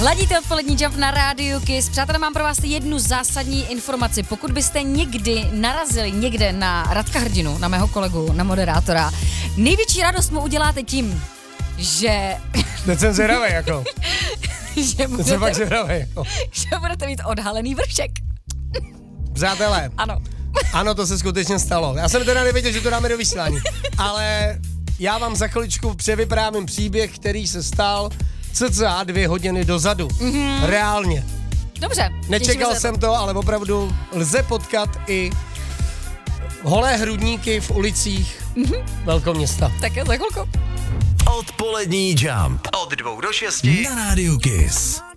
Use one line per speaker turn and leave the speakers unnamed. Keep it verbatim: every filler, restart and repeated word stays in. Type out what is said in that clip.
Ladíte odpolední Jump na rádiu Kiss. Přátelé, mám pro vás jednu zásadní informaci. Pokud byste někdy narazili někde na Radka Hrdinu, na mého kolegu, na moderátora, největší radost mu uděláte tím, že...
Teď jsem zvědavej, jako.
že, budete,
jsem fakt zvědavej, jako.
že budete mít odhalený vršek.
Přátelé.
Ano.
Ano, to se skutečně stalo. Já jsem teda nevěděl, že to dáme do vysílání. Ale já vám za chviličku převyprávím příběh, který se stal cca dvě hodiny dozadu. Mm-hmm. Reálně.
Dobře.
Nečekal jsem to, ale opravdu lze potkat i holé hrudníky v ulicích mm-hmm. velkoměsta.
Tak jo, za chvilku.
Odpolední Jump. Od dvou do šesti na rádiu Kiss.